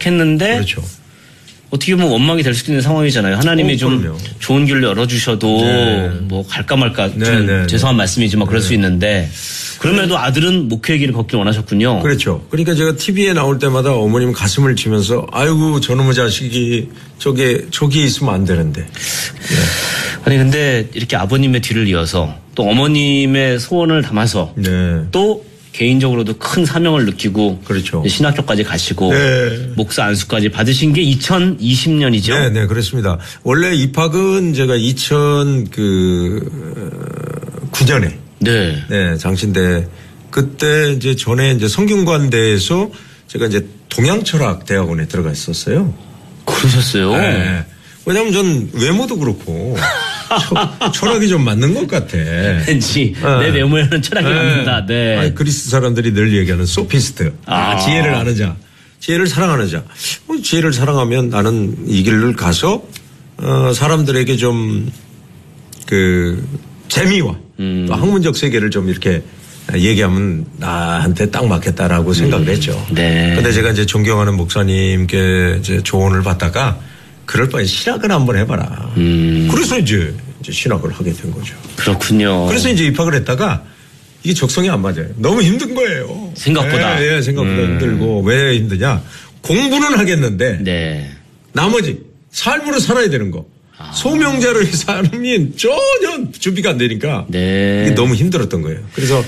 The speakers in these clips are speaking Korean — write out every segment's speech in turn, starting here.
생각했는데 그렇죠. 어떻게 보면 원망이 될 수도 있는 상황이잖아요. 하나님이 좀 그럼요. 좋은 길로 열어주셔도 네. 뭐 갈까 말까 좀 네. 죄송한 말씀이지만 그럴 수 있는데 그럼에도 아들은 목회의 길을 걷길 원하셨군요. 그렇죠. 그러니까 제가 TV에 나올 때마다 어머님 가슴을 치면서 아이고 저놈의 자식이 저기 있으면 안 되는데. 네. 아니 근데 이렇게 아버님의 뒤를 이어서 또 어머님의 소원을 담아서 네. 또 개인적으로도 큰 사명을 느끼고 그렇죠. 신학교까지 가시고 네. 목사 안수까지 받으신 게 2020년이죠. 네, 그렇습니다. 원래 입학은 제가 2009년에 네. 장신대 그때 이제 전에 이제 성균관대에서 제가 이제 동양철학대학원에 들어가 있었어요. 그러셨어요? 네. 왜냐하면 전 외모도 그렇고 철학이 좀 맞는 것 같아. 왠지 내 외모에는 철학이 맞는다. 네. 아니, 그리스 사람들이 늘 얘기하는 소피스트. 지혜를 아는 자. 지혜를 사랑하는 자. 지혜를 사랑하면 나는 이 길을 가서 사람들에게 좀 재미와 또 학문적 세계를 좀 이렇게 얘기하면 나한테 딱 맞겠다라고 생각을 했죠. 네. 근데 제가 이제 존경하는 목사님께 이제 조언을 받다가 그럴 바에 신학을 한번 해봐라. 그래서 이제 신학을 하게 된 거죠. 그렇군요. 그래서 이제 입학을 했다가 이게 적성이 안 맞아요. 너무 힘든 거예요. 생각보다. 예, 생각보다 힘들고 왜 힘드냐. 공부는 하겠는데 네. 나머지 삶으로 살아야 되는 거. 소명자로의 삶이 전혀 준비가 안 되니까 네. 이게 너무 힘들었던 거예요. 그래서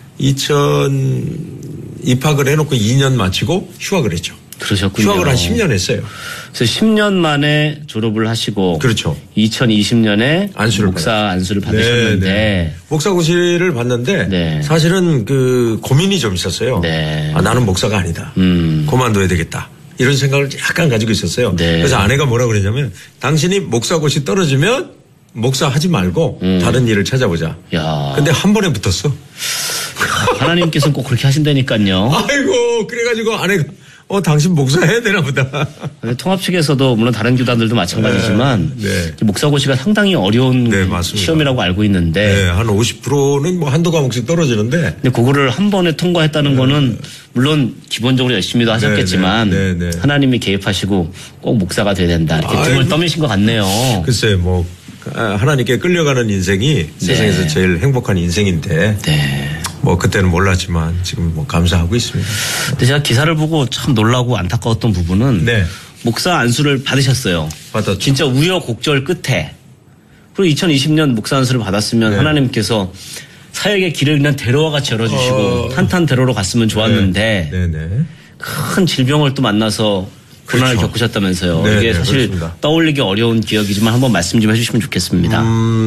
입학을 해놓고 2년 마치고 휴학을 했죠. 그러셨군요. 휴학을 한 10년 했어요. 그래서 10년 만에 졸업을 하시고 그렇죠. 2020년에 안수를 목사 안수를 받으셨는데 네. 목사고시를 봤는데 네. 사실은 고민이 좀 있었어요. 네. 나는 목사가 아니다. 그만둬야 되겠다. 이런 생각을 약간 가지고 있었어요. 네. 그래서 아내가 뭐라 그러냐면 당신이 목사고시 떨어지면 목사 하지 말고 다른 일을 찾아보자. 야. 근데 한 번에 붙었어. 하나님께서는 꼭 그렇게 하신다니까요. 아이고 그래가지고 아내가 당신 목사 해야 되나 보다. 통합 측에서도 물론 다른 교단들도 마찬가지지만 네. 목사고시가 상당히 어려운 네, 시험이라고 알고 있는데 네, 한 50%는 뭐 한두 과목씩 떨어지는데 근데 그거를 한 번에 통과했다는 거는 물론 기본적으로 열심히도 하셨겠지만 네. 하나님이 개입하시고 꼭 목사가 돼야 된다 이렇게 등을 떠미신 것 같네요. 글쎄 하나님께 끌려가는 인생이 세상에서 제일 행복한 인생인데 뭐 그때는 몰랐지만 지금 감사하고 있습니다. 근데 제가 기사를 보고 참 놀라고 안타까웠던 부분은 목사 안수를 받으셨어요. 받았죠. 진짜 우여곡절 끝에 그리고 2020년 목사 안수를 받았으면 하나님께서 사역의 길을 그냥 대로와 같이 열어주시고 탄탄대로로 갔으면 좋았는데 큰 질병을 또 만나서 고난을 겪으셨다면서요. 이게 사실 그렇습니다. 떠올리기 어려운 기억이지만 한번 말씀 좀 해주시면 좋겠습니다.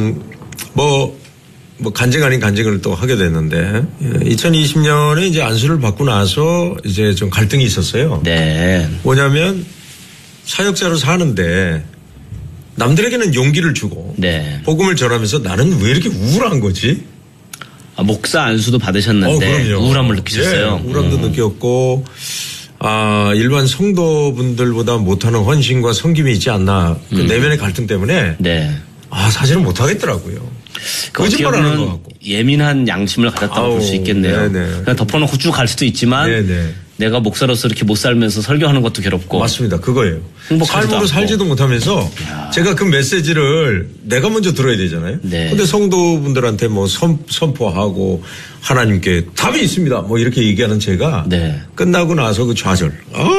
간증 아닌 간증을 또 하게 됐는데 2020년에 이제 안수를 받고 나서 이제 좀 갈등이 있었어요. 네. 뭐냐면 사역자로 사는데 남들에게는 용기를 주고 복음을 전하면서 나는 왜 이렇게 우울한 거지? 목사 안수도 받으셨는데 우울함을 느끼셨어요. 우울함도 느꼈고 일반 성도분들보다 못하는 헌신과 섬김이 있지 않나 그 내면의 갈등 때문에 사실은 못하겠더라고요. 거짓말하는 것 같고 예민한 양심을 가졌다고 볼 수 있겠네요. 그냥 덮어놓고 쭉 갈 수도 있지만 내가 목사로서 이렇게 못 살면서 설교하는 것도 괴롭고 맞습니다. 그거예요. 삶으로 살지도 못하면서 제가 그 메시지를 내가 먼저 들어야 되잖아요. 근데 성도분들한테 뭐 선포하고 하나님께 답이 있습니다. 뭐 이렇게 얘기하는 제가 끝나고 나서 그 좌절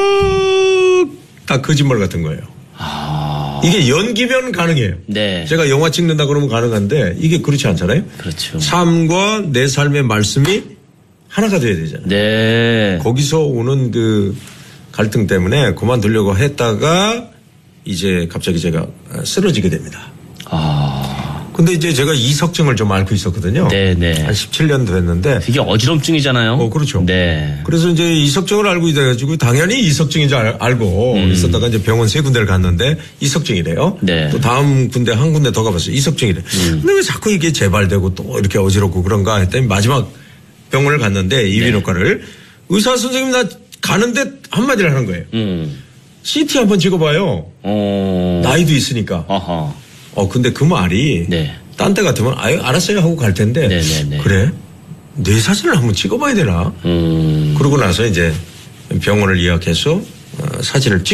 다 거짓말 같은 거예요. 이게 연기면 가능해요. 제가 영화 찍는다 그러면 가능한데 이게 그렇지 않잖아요. 그렇죠. 삶과 내 삶의 말씀이 하나가 돼야 되잖아요. 거기서 오는 그 갈등 때문에 그만두려고 했다가 이제 갑자기 제가 쓰러지게 됩니다. 근데 이제 제가 이석증을 좀 앓고 있었거든요. 한 17년 됐는데. 이게 어지럼증이잖아요. 그렇죠. 그래서 이제 이석증을 알고 있어가지고 당연히 이석증인 줄 알고 있었다가 이제 병원 3군데를 갔는데 이석증이래요. 또 다음 군데 한 군데 더 가봤어요. 이석증이래. 근데 왜 자꾸 이게 재발되고 또 이렇게 어지럽고 그런가 했더니 마지막 병원을 갔는데 이비인후과를 의사 선생님 나 가는데 한마디를 하는 거예요. CT 한번 찍어봐요. 나이도 있으니까. 근데 그 말이 딴 데 같으면 알았어요 하고 갈 텐데 그래? 뇌 사진을 한번 찍어봐야 되나? 그러고 나서 이제 병원을 예약해서 사진을